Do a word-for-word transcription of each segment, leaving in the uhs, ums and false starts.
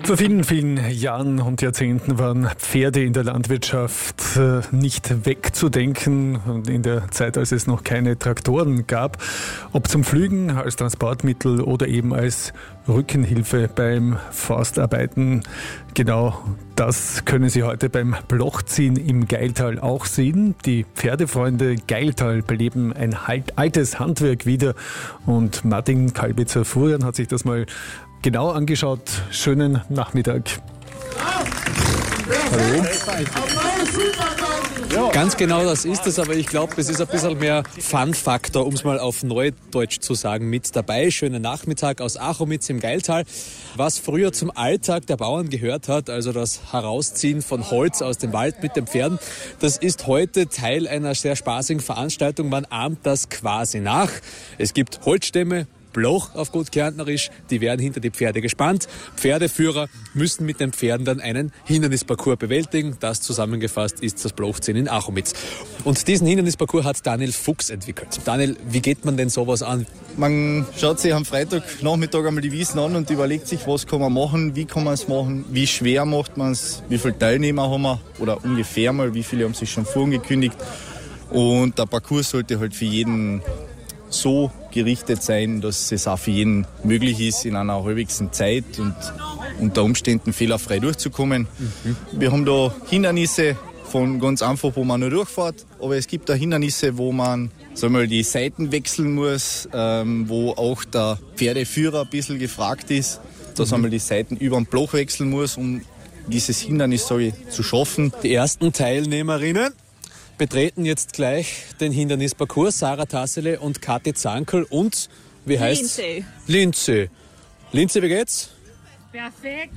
Vor vielen, vielen Jahren und Jahrzehnten waren Pferde in der Landwirtschaft nicht wegzudenken. Und in der Zeit, als es noch keine Traktoren gab, ob zum Pflügen, als Transportmittel oder eben als Rückenhilfe beim Forstarbeiten. Genau das können Sie heute beim Blochziehen im Gailtal auch sehen. Die Pferdefreunde Gailtal beleben ein altes Handwerk wieder. Und Martin Kalbitzer-Furian hat sich das mal genau angeschaut. Schönen Nachmittag. Hallo. Ganz genau das ist es, aber ich glaube, es ist ein bisschen mehr Fun-Faktor, um es mal auf Neudeutsch zu sagen, mit dabei. Schönen Nachmittag aus Achomitz im Gailtal. Was früher zum Alltag der Bauern gehört hat, also das Herausziehen von Holz aus dem Wald mit den Pferden, das ist heute Teil einer sehr spaßigen Veranstaltung. Man ahmt das quasi nach. Es gibt Holzstämme, Bloch auf gut Kärntnerisch, die werden hinter die Pferde gespannt. Pferdeführer müssen mit den Pferden dann einen Hindernisparcours bewältigen. Das zusammengefasst ist das Blochziehen in Achomitz. Und diesen Hindernisparcours hat Daniel Fuchs entwickelt. Daniel, wie geht man denn sowas an? Man schaut sich am Freitagnachmittag einmal die Wiesen an und überlegt sich, was kann man machen, wie kann man es machen, wie schwer macht man es, wie viele Teilnehmer haben wir oder ungefähr mal, wie viele haben sich schon vorangekündigt. Und der Parcours sollte halt für jeden so gerichtet sein, dass es auch für jeden möglich ist, in einer halbwegs Zeit und unter Umständen fehlerfrei durchzukommen. Mhm. Wir haben da Hindernisse von ganz einfach, wo man nur durchfährt, aber es gibt auch Hindernisse, wo man sagen wir mal, die Seiten wechseln muss, ähm, wo auch der Pferdeführer ein bisschen gefragt ist, dass mhm. man die Seiten über den Bloch wechseln muss, um dieses Hindernis sage ich, zu schaffen. Die ersten Teilnehmerinnen betreten jetzt gleich den Hindernisparcours. Sarah Tassele und Kathi Zankel und, wie heißt's? Linze. Linze. Linze, wie geht's? Perfekt.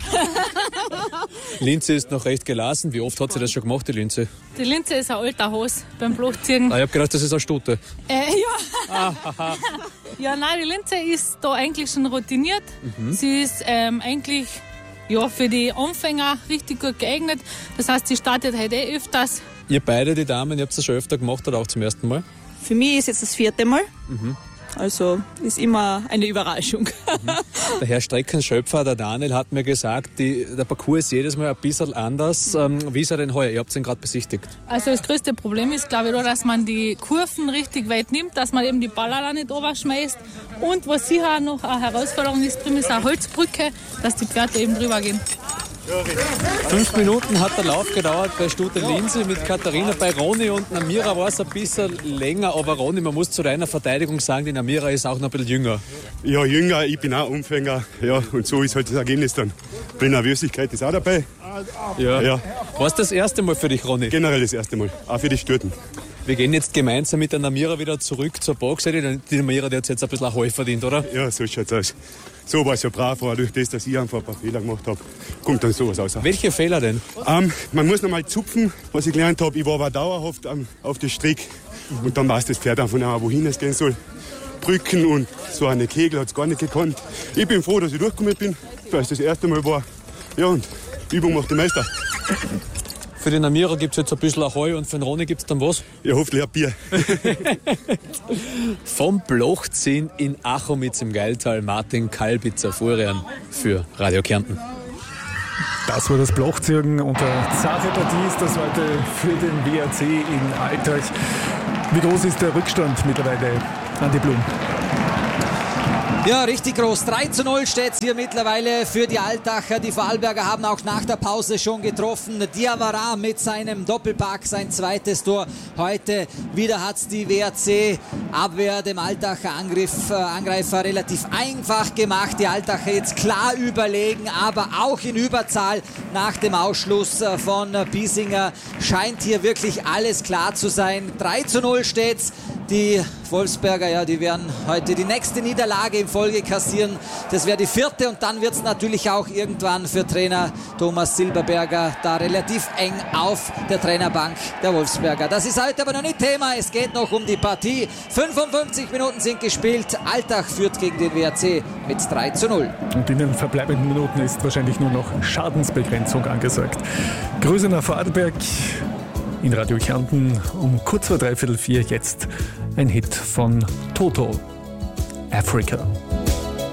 Linze ist noch recht gelassen. Wie oft hat sie das schon gemacht, die Linze? Die Linze ist ein alter Hase beim Blochziehen. Ah, ich habe gedacht, das ist eine Stute. Äh, ja. Ah, ja, nein, die Linze ist da eigentlich schon routiniert. Mhm. Sie ist ähm, eigentlich ja, für die Anfänger richtig gut geeignet. Das heißt, sie startet heute eh öfters. Ihr beide, die Damen, ihr habt das schon öfter gemacht oder auch zum ersten Mal? Für mich ist jetzt das vierte Mal. Mhm. Also ist immer eine Überraschung. Mhm. Der Herr Streckenschöpfer, der Daniel, hat mir gesagt, die, der Parcours ist jedes Mal ein bisschen anders. Ähm, wie ist er denn heuer? Ihr habt ihn gerade besichtigt. Also das größte Problem ist, glaube ich, nur, dass man die Kurven richtig weit nimmt, dass man eben die Baller nicht runterschmeißt. Und was sicher noch eine Herausforderung ist, drin ist eine Holzbrücke, dass die Pferde eben drüber gehen. Fünf Minuten hat der Lauf gedauert bei Stute Linse mit Katharina. Bei Roni und Namira war es ein bisschen länger, aber Roni, man muss zu deiner Verteidigung sagen, die Namira ist auch noch ein bisschen jünger. Ja, jünger, ich bin auch Anfänger. Ja, und so ist halt das Ergebnis dann. Die Nervosität ist auch dabei. Ja. Ja. War es das erste Mal für dich, Roni? Generell das erste Mal, auch für die Stuten. Wir gehen jetzt gemeinsam mit der Namira wieder zurück zur Box. Die Namira, die hat jetzt ein bisschen Heu verdient, oder? Ja, so schaut's aus. So war es ja brav, aber durch das, dass ich einfach ein paar Fehler gemacht habe, kommt dann sowas raus. Welche Fehler denn? Ähm, man muss noch mal zupfen, was ich gelernt habe. Ich war aber dauerhaft ähm, auf der Strick und dann weiß das Pferd einfach nicht, wohin es gehen soll. Brücken und so eine Kegel hat es gar nicht gekannt. Ich bin froh, dass ich durchgekommen bin, weil es das erste Mal war. Ja, und Übung macht den Meister. Für den Namira gibt es jetzt ein bisschen Heu und für den Roni gibt es dann was? Ja, hoffentlich ein Bier. Vom Blochziehen in Achomitz im Gailtal, Martin Kalbitzer-Furian für Radio Kärnten. Das war das Blochziehen und der zarte Partie ist das heute für den W R C in Altach. Wie groß ist der Rückstand mittlerweile, Andi Blum? Ja, richtig groß. drei zu null steht es hier mittlerweile für die Altacher. Die Vorarlberger haben auch nach der Pause schon getroffen. Diawara mit seinem Doppelpack, sein zweites Tor. Heute wieder hat es die W R C-Abwehr dem Altacher Angriff, äh, Angreifer relativ einfach gemacht. Die Altacher jetzt klar überlegen, aber auch in Überzahl nach dem Ausschluss äh, von äh, Biesinger. Scheint hier wirklich alles klar zu sein. drei zu null steht's. Die Wolfsberger, ja, die werden heute die nächste Niederlage in Folge kassieren. Das wäre die vierte und dann wird es natürlich auch irgendwann für Trainer Thomas Silberberger da relativ eng auf der Trainerbank der Wolfsberger. Das ist heute aber noch nicht Thema. Es geht noch um die Partie. fünfundfünfzig Minuten sind gespielt. Altach führt gegen den W R C mit drei zu null. Und in den verbleibenden Minuten ist wahrscheinlich nur noch Schadensbegrenzung angesagt. Grüße nach Vorarlberg. In Radio Kärnten um kurz vor dreiviertel vier jetzt ein Hit von Toto, Africa.